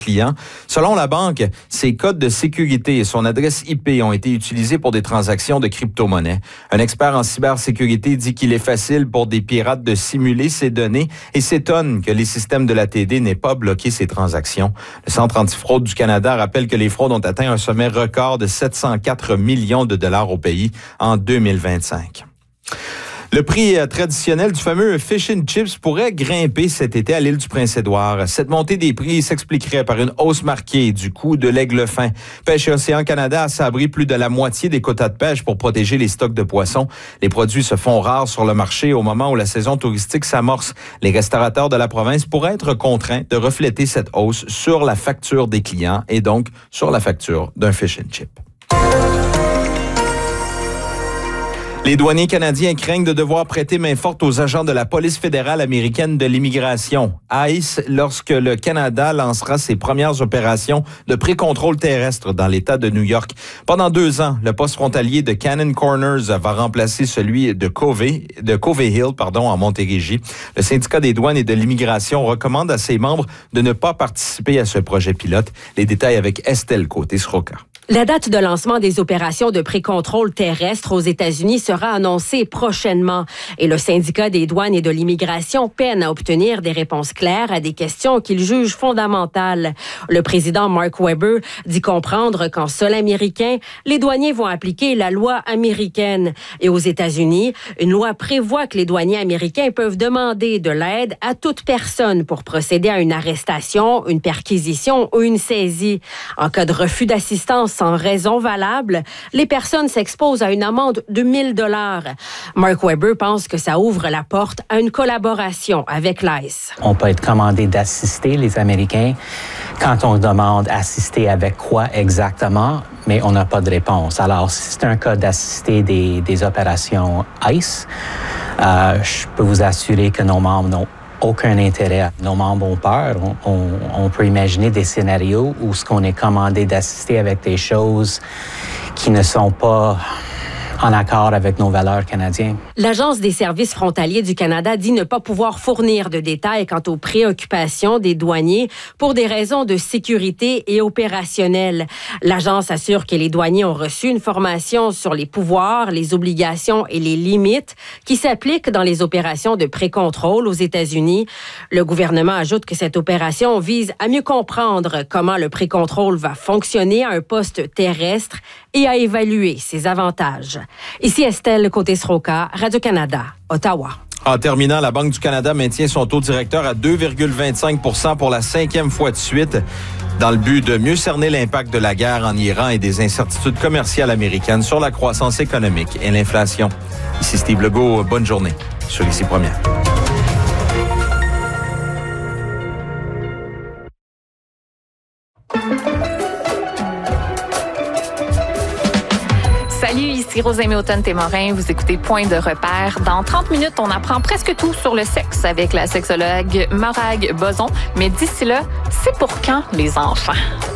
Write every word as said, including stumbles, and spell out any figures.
clients. Selon la banque, ses codes de sécurité et son adresse I P ont été utilisés pour des transactions de crypto-monnaies. Un expert en cybersécurité dit qu'il est facile pour des pirates de simuler ces données et s'étonne que les systèmes de la T D n'aient pas bloqué ces transactions. Le Centre antifraude du Canada rappelle que les fraudes ont atteint un sommet record de sept cent quatre millions de dollars au pays en deux mille vingt-cinq. Le prix traditionnel du fameux fish and chips pourrait grimper cet été à l'île du Prince-Édouard. Cette montée des prix s'expliquerait par une hausse marquée du coût de l'aigle fin. Pêche et Océan Canada a sabré plus de la moitié des quotas de pêche pour protéger les stocks de poissons. Les produits se font rares sur le marché au moment où la saison touristique s'amorce. Les restaurateurs de la province pourraient être contraints de refléter cette hausse sur la facture des clients et donc sur la facture d'un fish and chip. Les douaniers canadiens craignent de devoir prêter main forte aux agents de la police fédérale américaine de l'immigration, I C E, lorsque le Canada lancera ses premières opérations de pré-contrôle terrestre dans l'État de New York. Pendant deux ans, le poste frontalier de Cannon Corners va remplacer celui de Covey, de Covey Hill, pardon, en Montérégie. Le syndicat des douanes et de l'immigration recommande à ses membres de ne pas participer à ce projet pilote. Les détails avec Estelle Côté-Sroka. La date de lancement des opérations de pré-contrôle terrestre aux États-Unis sera annoncée prochainement et le syndicat des douanes et de l'immigration peine à obtenir des réponses claires à des questions qu'il juge fondamentales. Le président Mark Webber dit comprendre qu'en sol américain, les douaniers vont appliquer la loi américaine. Et aux États-Unis, une loi prévoit que les douaniers américains peuvent demander de l'aide à toute personne pour procéder à une arrestation, une perquisition ou une saisie. En cas de refus d'assistance sans raison valable, les personnes s'exposent à une amende de mille dollars. Mark Webber pense que ça ouvre la porte à une collaboration avec l'I C E. On peut être commandé d'assister les Américains quand on demande assister avec quoi exactement, mais on n'a pas de réponse. Alors, si c'est un cas d'assister des, des opérations I C E, euh, je peux vous assurer que nos membres n'ont aucun intérêt. Nos membres ont peur. On, on, on peut imaginer des scénarios où ce qu'on est commandé d'assister avec des choses qui ne sont pas en accord avec nos valeurs canadiennes. L'Agence des services frontaliers du Canada dit ne pas pouvoir fournir de détails quant aux préoccupations des douaniers pour des raisons de sécurité et opérationnelles. L'agence assure que les douaniers ont reçu une formation sur les pouvoirs, les obligations et les limites qui s'appliquent dans les opérations de pré-contrôle aux États-Unis. Le gouvernement ajoute que cette opération vise à mieux comprendre comment le pré-contrôle va fonctionner à un poste terrestre et à évaluer ses avantages. Ici Estelle Côté-Sroka, Radio-Canada, Ottawa. En terminant, la Banque du Canada maintient son taux directeur à deux virgule vingt-cinq pour cent pour la cinquième fois de suite, dans le but de mieux cerner l'impact de la guerre en Iran et des incertitudes commerciales américaines sur la croissance économique et l'inflation. Ici Steve Legault, bonne journée sur Ici Première. Salut, ici Rosemée Automne-Témorin. Vous écoutez Point de repère. Dans trente minutes, on apprend presque tout sur le sexe avec la sexologue Morag Boson. Mais d'ici là, c'est pour quand les enfants?